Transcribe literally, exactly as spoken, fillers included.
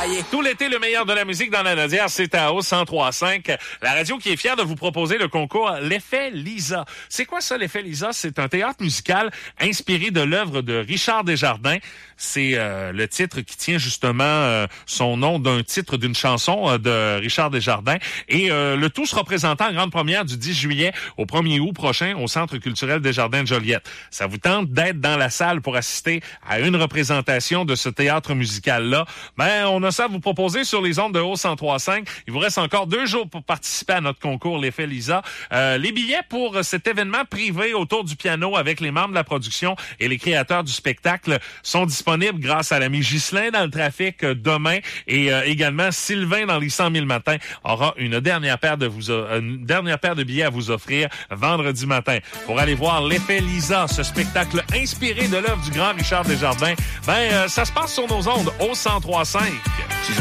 Tout l'été, le meilleur de la musique dans la Nodière, c'est à O cent trois cinq. La radio qui est fière de vous proposer le concours L'Effet Lisa. C'est quoi ça, L'Effet Lisa? C'est un théâtre musical inspiré de l'œuvre de Richard Desjardins. C'est euh, le titre qui tient justement euh, son nom d'un titre d'une chanson euh, de Richard Desjardins. Et euh, le tout sera présenté en grande première du dix juillet au premier août prochain au Centre culturel Desjardins de Joliette. Ça vous tente d'être dans la salle pour assister à une représentation de ce théâtre musical-là? Ben, on a ça à vous proposer sur les ondes de O cent trois cinq. Il vous reste encore deux jours pour participer à notre concours L'Effet Lisa. Euh, les billets pour cet événement privé autour du piano avec les membres de la production et les créateurs du spectacle sont disponibles grâce à l'ami Ghislain dans le trafic demain et euh, également Sylvain dans les cent mille matins aura une dernière paire de vous euh, une dernière paire de billets à vous offrir vendredi matin pour aller voir L'Effet Lisa, ce spectacle inspiré de l'œuvre du grand Richard Desjardins. Ben euh, ça se passe sur nos ondes O cent trois cinq.